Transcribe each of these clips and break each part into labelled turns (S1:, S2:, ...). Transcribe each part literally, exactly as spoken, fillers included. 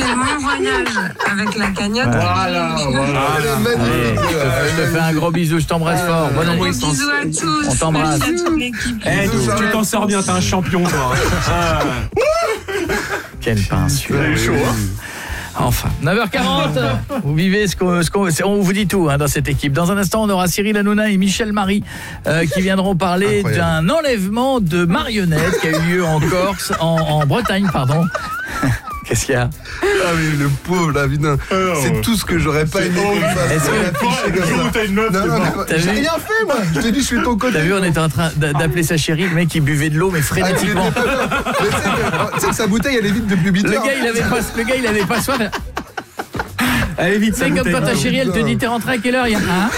S1: c'est Mont-Royal avec la cagnotte.
S2: Voilà, voilà.
S3: Allez, je, te, je te fais un gros bisou, je t'embrasse fort. Bonne année.
S1: Bisous à tous.
S3: On t'embrasse.
S1: Merci à toute l'équipe.
S2: Eh, tu tu t'en sors bien, t'es un champion, toi. Ah.
S3: Quelle pince.
S2: chaud, hein.
S3: Enfin, neuf heures quarante, vous vivez ce qu'on, ce qu'on on vous dit tout hein, dans cette équipe. Dans un instant, on aura Cyril Hanouna et Michel Marie euh, qui viendront parler Incroyable. d'un enlèvement de marionnettes qui a eu lieu en Corse, en, en Bretagne, pardon. Qu'est-ce qu'il y a?
S4: Ah oui, le pauvre là, putain.
S2: Alors,
S4: c'est tout ce que j'aurais pas aimé qu'on fasse.
S3: Est-ce que-
S4: Affiché comme ça.
S2: t'as une meuf,
S4: Non,
S2: c'est
S4: non,
S2: bon.
S4: mais
S3: T'as
S4: j'ai
S3: vu
S4: rien fait moi. Je t'ai dit, je suis de ton côté.
S3: T'as vu, on était en train d'a- d'appeler sa chérie, le mec il buvait de l'eau mais
S4: Ah, tu l'étais
S3: frénétiquement.
S4: pas bien. Mais tu sais que- tu sais que sa bouteille elle est vide depuis huit
S3: Le
S4: heures.
S3: gars, il avait pas, le gars, il avait pas soif. Allez vite, c'est comme quand ta chérie elle te dit t'es rentré à quelle heure? Il y a un.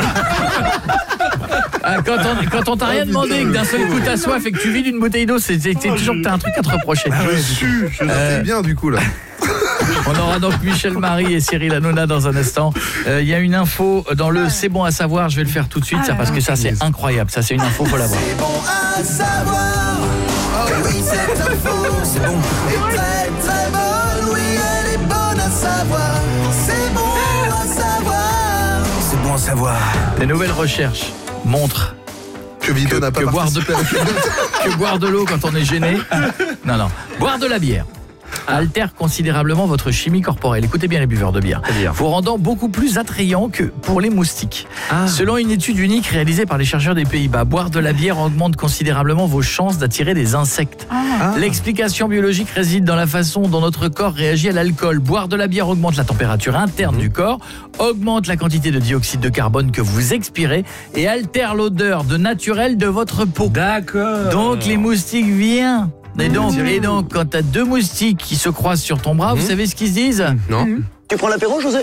S3: Ah, quand on quand on t'a rien demandé et que d'un seul coup t'as soif et que tu vides une bouteille d'eau, c'est c'est- c'est toujours que t'as un truc à te reprocher.
S4: Je suis, je
S3: Euh,
S4: suis bien du coup là.
S3: On aura donc Michel Marie et Cyril Hanouna dans un instant. Euh, Il y a une info dans le C'est bon à savoir, je vais le faire tout de suite ça parce que ça c'est incroyable, ça c'est une info, faut l'avoir.
S5: C'est bon à savoir. Oh oui, cette info, c'est bon. Est très très bonne. Oui, elle est bonne à savoir. C'est bon à savoir. C'est bon à savoir.
S3: Des nouvelles recherches montrent
S4: Que Vito
S3: que,
S4: n'a pas
S3: que boire de
S4: participé.
S3: que boire de l'eau quand on est gêné. Non non, boire de la bière altère considérablement votre chimie corporelle. Écoutez bien les buveurs de bière. Vous rendant beaucoup plus attrayant que pour les moustiques.
S2: Ah.
S3: Selon une étude unique réalisée par les chercheurs des Pays-Bas, boire de la bière augmente considérablement vos chances d'attirer des insectes.
S4: Ah.
S3: L'explication biologique réside dans la façon dont notre corps réagit à l'alcool. Boire de la bière augmente la température interne du corps, augmente la quantité de dioxyde de carbone que vous expirez et altère l'odeur de naturel de votre peau.
S2: D'accord.
S3: Donc les moustiques viennent. Et donc, et donc quand t'as deux moustiques qui se croisent sur ton bras, vous savez ce qu'ils se disent?
S4: Non.
S5: Tu prends l'apéro, José?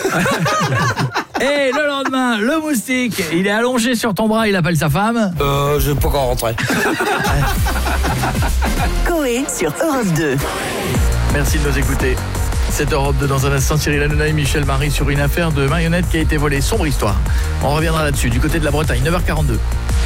S3: Et le lendemain, le moustique, il est allongé sur ton bras, il appelle sa femme.
S5: Euh, je vais pas encore rentrer.
S6: Coé sur Europe deux.
S3: Merci de nous écouter. C'est Europe deux dans un instant, Cyril Hanouna et Michel Marie sur une affaire de marionnette qui a été volée. Sombre histoire. On reviendra là-dessus, du côté de la Bretagne, neuf heures quarante-deux.